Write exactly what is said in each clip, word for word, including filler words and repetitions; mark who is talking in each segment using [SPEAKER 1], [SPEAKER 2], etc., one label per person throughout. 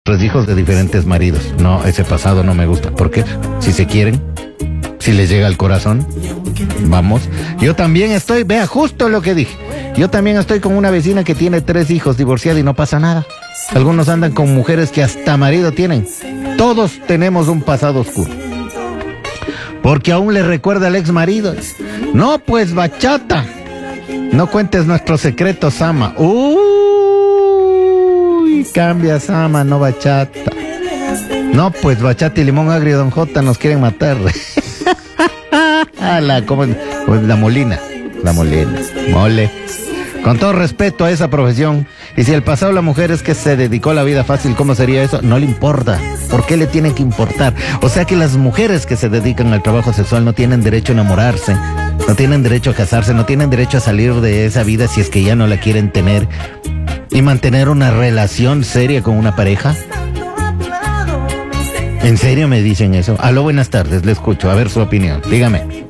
[SPEAKER 1] Tres hijos de diferentes maridos. No, ese pasado no me gusta. ¿Por qué? Si se quieren, si les llega al corazón, vamos. Yo también estoy, vea, justo lo que dije. Yo también estoy con una vecina que tiene tres hijos, divorciada, y no pasa nada. Algunos andan con mujeres que hasta marido tienen. Todos tenemos un pasado oscuro. Porque aún le recuerda al ex marido. No, pues bachata. No cuentes nuestros secretos, Sama. Uy, cambia, Sama, no bachata. No, pues bachata y limón agrio, don J, nos quieren matar. la, ¿cómo? Pues la molina. La molina. Mole. Con todo respeto a esa profesión, y si el pasado la mujer es que se dedicó a la vida fácil, ¿cómo sería eso? No le importa. ¿Por qué le tiene que importar? O sea que las mujeres que se dedican al trabajo sexual no tienen derecho a enamorarse, no tienen derecho a casarse, no tienen derecho a salir de esa vida si es que ya no la quieren tener y mantener una relación seria con una pareja. ¿En serio me dicen eso? Aló, buenas tardes, le escucho, a ver su opinión, dígame.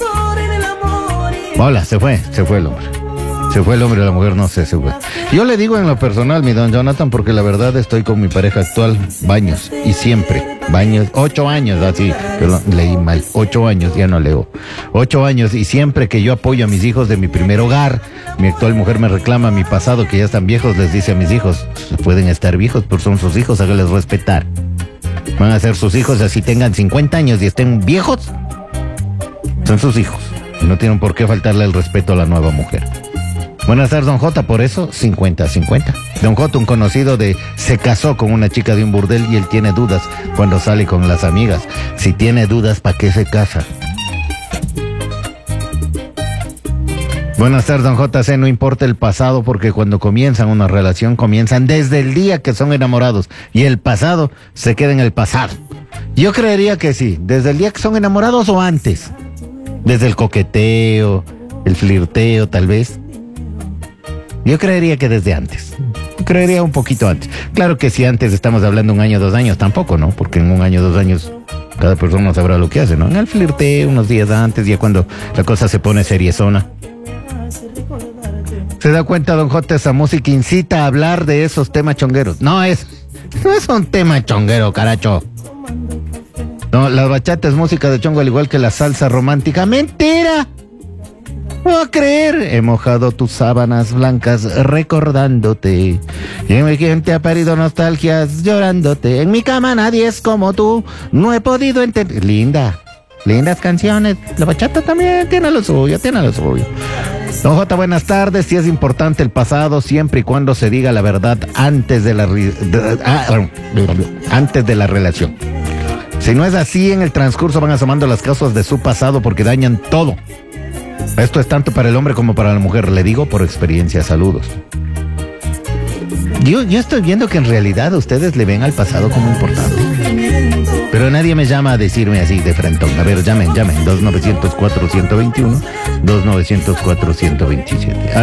[SPEAKER 1] Hola, se fue, se fue el hombre. Se fue el hombre, la mujer no sé, se fue. Yo le digo en lo personal, mi don Jonathan, porque la verdad estoy con mi pareja actual, baños, y siempre, baños, ocho años, así, perdón, leí mal, ocho años, ya no leo, ocho años, y siempre que yo apoyo a mis hijos de mi primer hogar, mi actual mujer me reclama mi pasado, que ya están viejos, les dice a mis hijos, pueden estar viejos, pero son sus hijos, háganles respetar. Van a ser sus hijos, así tengan cincuenta años y estén viejos, son sus hijos, y no tienen por qué faltarle el respeto a la nueva mujer. Buenas tardes, don J, por eso, cincuenta cincuenta. Don J, un conocido de, se casó con una chica de un burdel y él tiene dudas cuando sale con las amigas. Si tiene dudas, ¿para qué se casa? Buenas tardes, don J C, no importa el pasado porque cuando comienzan una relación, comienzan desde el día que son enamorados y el pasado se queda en el pasado. Yo creería que sí, desde el día que son enamorados o antes. Desde el coqueteo, el flirteo, tal vez. Yo creería que desde antes. Yo creería un poquito antes. Claro que si antes estamos hablando un año, dos años, tampoco, ¿no? Porque en un año, dos años, cada persona sabrá lo que hace, ¿no? En el flirteo, unos días antes, ya cuando la cosa se pone seriezona. ¿Se da cuenta, don J? Esa música incita a hablar de esos temas chongueros. No es, no es un tema chonguero, caracho. No, la bachata es música de chongo al igual que la salsa romántica. ¡Mentira! No va a creer. He mojado tus sábanas blancas recordándote. Y en mi gente ha parido nostalgias llorándote. En mi cama nadie es como tú. No he podido entender. Linda. Lindas canciones. La bachata también tiene lo suyo, tiene lo suyo. Don J, buenas tardes. Sí es importante el pasado siempre y cuando se diga la verdad antes de la, de, ah, antes de la relación. Si no es así, en el transcurso van asomando las causas de su pasado porque dañan todo. Esto es tanto para el hombre como para la mujer, le digo por experiencia, saludos. Yo, yo estoy viendo que en realidad ustedes le ven al pasado como importante. Pero nadie me llama a decirme así de frentón. A ver, llamen, llamen, dos novecientos cuatro ciento veintiuno, dos novecientos cuatro ciento veintisiete.